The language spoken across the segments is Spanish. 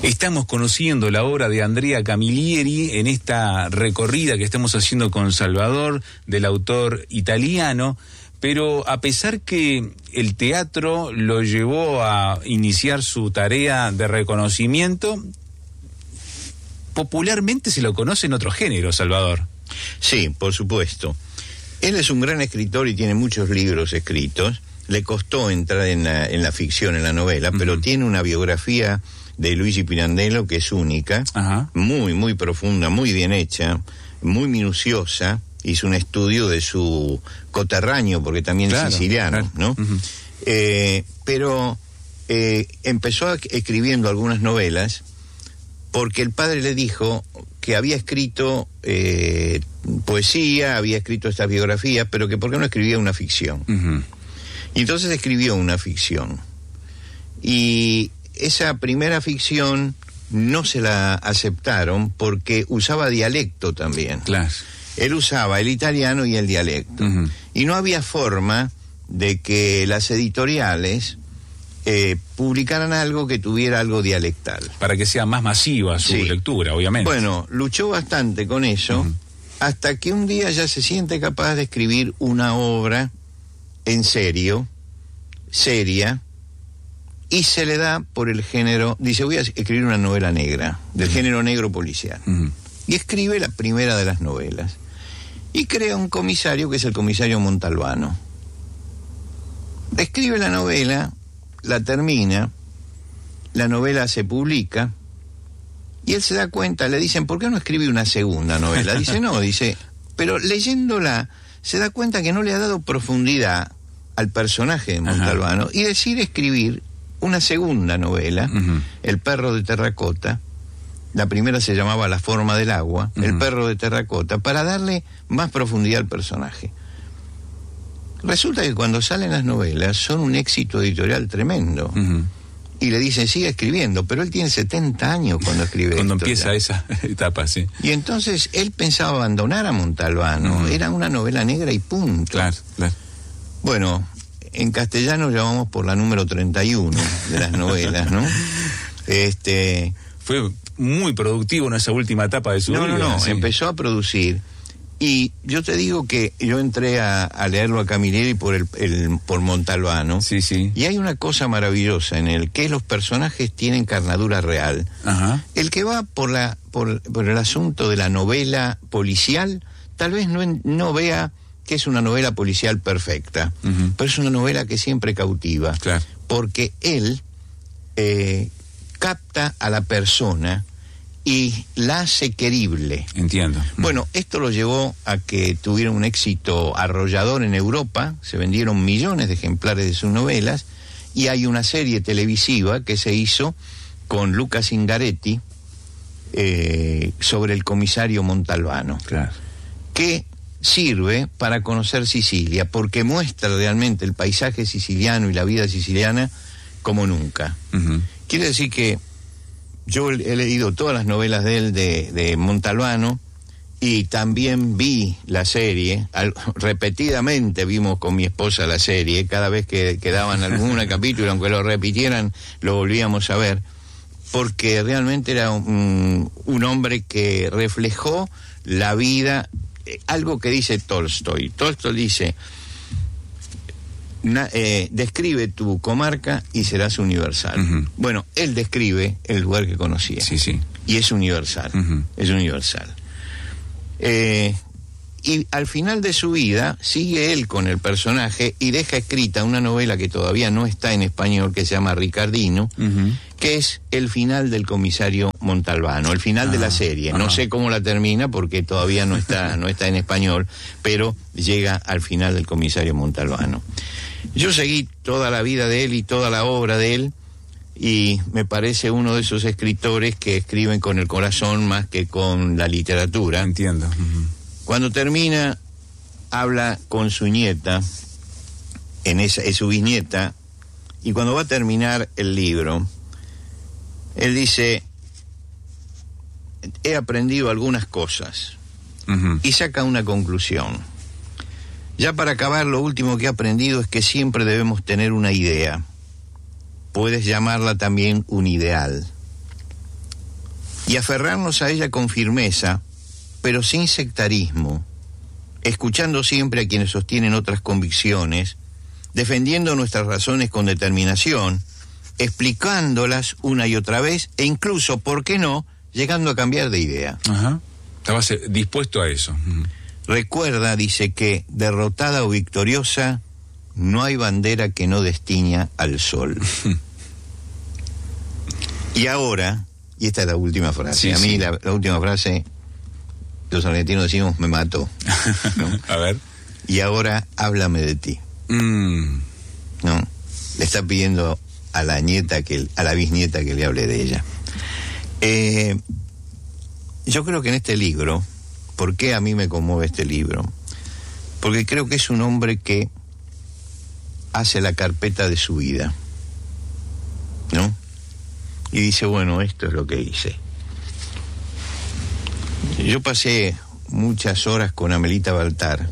Estamos conociendo la obra de Andrea Camilleri en esta recorrida que estamos haciendo con Salvador, del autor italiano, pero a pesar que el teatro lo llevó a iniciar su tarea de reconocimiento, popularmente se lo conoce en otro género, Salvador. Sí, por supuesto. Él es un gran escritor y tiene muchos libros escritos. Le costó entrar en la ficción, en la novela, pero tiene una biografía de Luigi Pirandello que es única, muy, muy profunda, muy bien hecha, muy minuciosa. Hizo un estudio de su coterráneo, porque también es siciliano, ¿no? Pero empezó escribiendo algunas novelas porque el padre le dijo que había escrito poesía, había escrito esta biografía, pero que por qué no escribía una ficción. Y entonces escribió una ficción. Y esa primera ficción no se la aceptaron porque usaba dialecto también. Claro. Él usaba el italiano y el dialecto. Y no había forma de que las editoriales publicaran algo que tuviera algo dialectal. Para que sea más masiva su lectura, obviamente. Bueno, luchó bastante con eso, hasta que un día ya se siente capaz de escribir una obra en serio, seria, y se le da por el género, dice, voy a escribir una novela negra, del género negro policial. Y escribe la primera de las novelas. Y crea un comisario que es el comisario Montalbano. Escribe la novela, la termina, la novela se publica, y él se da cuenta, le dicen, ¿por qué no escribe una segunda novela? Dice, no, dice, pero leyéndola se da cuenta que no le ha dado profundidad al personaje de Montalbano, y decide escribir una segunda novela, El perro de terracota. La primera se llamaba La forma del agua, El perro de terracota, para darle más profundidad al personaje. Resulta que cuando salen las novelas son un éxito editorial tremendo. Y le dicen, sigue escribiendo, pero él tiene 70 años cuando escribe cuando esto, empieza esa etapa, sí. Y entonces él pensaba abandonar a Montalbano, era una novela negra y punto. Claro. Bueno, en castellano llamamos por la número 31 de las novelas, ¿no? Fue muy productivo en esa última etapa de su vida. No, sí. Empezó a producir. Y yo te digo que yo entré a leerlo a Camilleri por Montalbano. Sí. Y hay una cosa maravillosa en él, que los personajes tienen carnadura real. El que va por el asunto de la novela policial, tal vez no vea que es una novela policial perfecta, pero es una novela que siempre cautiva. Claro. Porque él capta a la persona y la hace querible. Entiendo. Bueno, esto lo llevó a que tuviera un éxito arrollador en Europa, se vendieron millones de ejemplares de sus novelas, y hay una serie televisiva que se hizo con Luca Zingaretti sobre el comisario Montalbano, que sirve para conocer Sicilia, porque muestra realmente el paisaje siciliano y la vida siciliana como nunca. Quiere decir que yo he leído todas las novelas de él, de Montalbano, y también vi la serie, repetidamente vimos con mi esposa la serie, cada vez que daban algún capítulo, aunque lo repitieran, lo volvíamos a ver, porque realmente era un hombre que reflejó la vida, algo que dice Tolstoy. Tolstoy dice, describe tu comarca y serás universal. Bueno, él describe el lugar que conocía. Sí. Y es universal. Es universal. Y al final de su vida sigue él con el personaje y deja escrita una novela que todavía no está en español, que se llama Ricardino, que es el final del comisario Montalbano, el final de la serie. No sé cómo la termina porque todavía no está en español, pero llega al final del comisario Montalbano. Yo seguí toda la vida de él y toda la obra de él, y me parece uno de esos escritores que escriben con el corazón más que con la literatura. Entiendo. Cuando termina, habla con su nieta, es su bisnieta, y cuando va a terminar el libro, él dice, he aprendido algunas cosas, y saca una conclusión. Ya para acabar, lo último que he aprendido es que siempre debemos tener una idea. Puedes llamarla también un ideal. y aferrarnos a ella con firmeza, pero sin sectarismo, escuchando siempre a quienes sostienen otras convicciones, defendiendo nuestras razones con determinación, explicándolas una y otra vez, e incluso, ¿por qué no?, llegando a cambiar de idea. Ajá. Estabas dispuesto a eso. Recuerda, dice, que derrotada o victoriosa, no hay bandera que no destiña al sol. Y ahora, y esta es la última frase, sí, a mí sí. la última frase, los argentinos decimos, me mató, ¿no? A ver. Y ahora, háblame de ti. ¿No? Le está pidiendo a la bisnieta que le hable de ella. Yo creo que en este libro, ¿por qué a mí me conmueve este libro? Porque creo que es un hombre que hace la carpeta de su vida, ¿no? Y dice, bueno, esto es lo que hice. Yo pasé muchas horas con Amelita Baltar,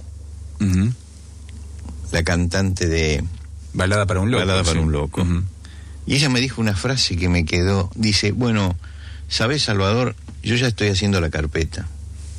la cantante de Balada para un loco. Balada para un loco. Y ella me dijo una frase que me quedó. Dice, bueno, ¿sabés, Salvador? Yo ya estoy haciendo la carpeta.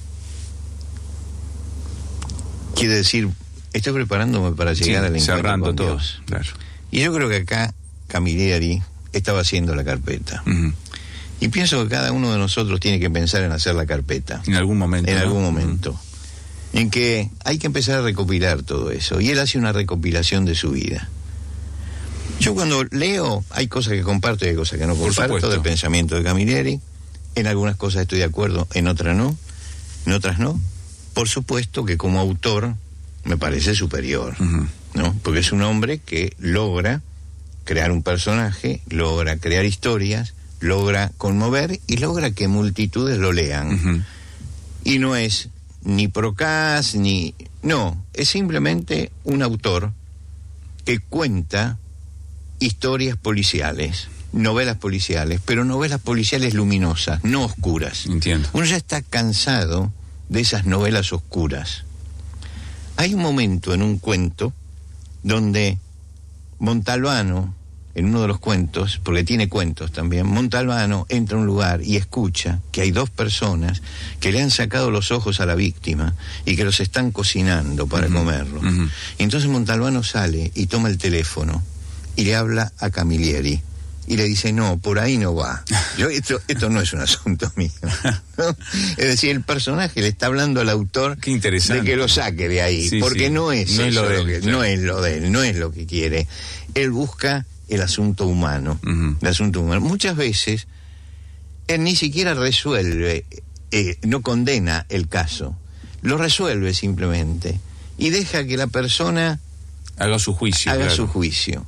Quiere decir, estoy preparándome para llegar al encuentro cerrando con todo. Dios. Claro. Y yo creo que acá Camilleri estaba haciendo la carpeta. Y pienso que cada uno de nosotros tiene que pensar en hacer la carpeta. En algún momento. En ¿no? algún momento. En que hay que empezar a recopilar todo eso. Y él hace una recopilación de su vida. Yo cuando leo, hay cosas que comparto y hay cosas que no Por comparto supuesto. del pensamiento de Camilleri. En algunas cosas estoy de acuerdo, en otras no. En otras no. Por supuesto que como autor me parece superior, ¿no? Porque es un hombre que logra crear un personaje, logra crear historias, logra conmover y logra que multitudes lo lean. Y no es ni procaz, ni... No, es simplemente un autor que cuenta historias policiales, novelas policiales, pero novelas policiales luminosas, no oscuras. Entiendo. Uno ya está cansado de esas novelas oscuras. Hay un momento en un cuento donde Montalbano, en uno de los cuentos, porque tiene cuentos también, Montalbano entra a un lugar y escucha que hay dos personas que le han sacado los ojos a la víctima y que los están cocinando para comerlos. Y entonces Montalbano sale y toma el teléfono y le habla a Camilleri y le dice, no, por ahí no va. Esto no es un asunto mío, ¿no? Es decir, el personaje le está hablando al autor. Qué interesante. De que lo saque de ahí, Sí, porque sí. no es No es eso lo de lo él, que, claro. no es lo de él, no es lo que quiere. Él busca el asunto humano, el asunto humano. Muchas veces él ni siquiera resuelve, no condena el caso, lo resuelve simplemente y deja que la persona haga su juicio. haga claro. su juicio,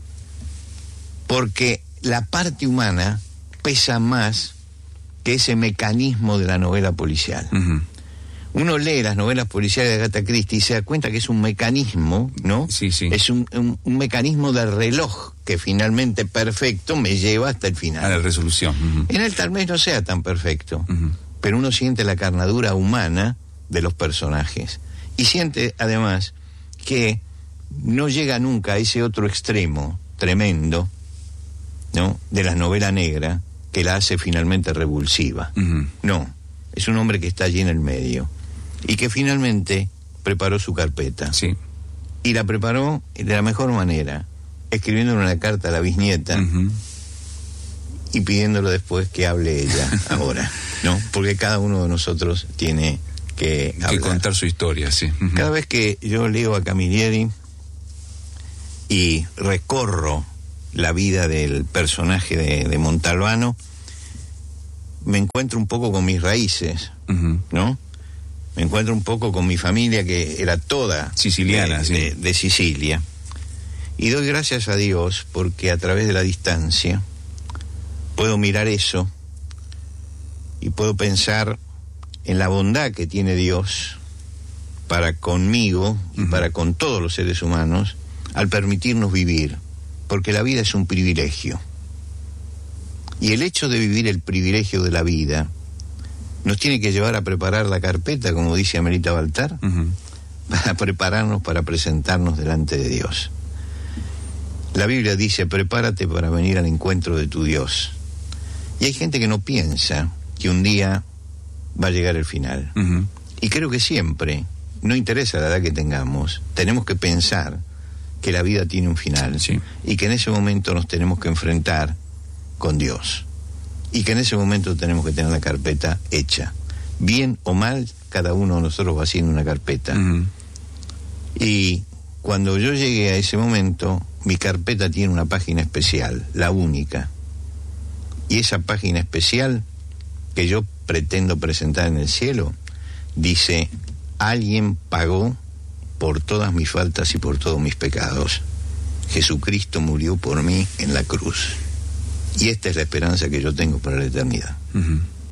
porque la parte humana pesa más que ese mecanismo de la novela policial. Uno lee las novelas policiales de Agatha Christie y se da cuenta que es un mecanismo, ¿no? Sí, sí. Es un mecanismo del reloj que finalmente perfecto me lleva hasta el final. A la resolución. En él tal vez no sea tan perfecto, pero uno siente la carnadura humana de los personajes y siente además que no llega nunca a ese otro extremo tremendo, ¿no?, de la novela negra que la hace finalmente revulsiva. No, es un hombre que está allí en el medio y que finalmente preparó su carpeta. Sí. Y la preparó de la mejor manera, escribiéndole una carta a la bisnieta y pidiéndole después que hable ella ahora, ¿no? Porque cada uno de nosotros tiene que hablar. Que contar su historia, sí. Cada vez que yo leo a Camilleri y recorro la vida del personaje de Montalbano, me encuentro un poco con mis raíces, ¿no? Me encuentro un poco con mi familia, que era toda siciliana, de Sicilia. Y doy gracias a Dios porque a través de la distancia puedo mirar eso y puedo pensar en la bondad que tiene Dios para conmigo y para con todos los seres humanos al permitirnos vivir, porque la vida es un privilegio. Y el hecho de vivir el privilegio de la vida nos tiene que llevar a preparar la carpeta, como dice Amelita Baltar, para prepararnos para presentarnos delante de Dios. La Biblia dice, prepárate para venir al encuentro de tu Dios. Y hay gente que no piensa que un día va a llegar el final. Ujú. Y creo que siempre, no interesa la edad que tengamos, tenemos que pensar que la vida tiene un final, Sí. y que en ese momento nos tenemos que enfrentar con Dios, y que en ese momento tenemos que tener la carpeta hecha. Bien o mal, cada uno de nosotros va haciendo una carpeta. Ujú. Y cuando yo llegué a ese momento, mi carpeta tiene una página especial, la única. Y esa página especial que yo pretendo presentar en el cielo, dice: alguien pagó por todas mis faltas y por todos mis pecados. Jesucristo murió por mí en la cruz. Y esta es la esperanza que yo tengo para la eternidad. Ujú.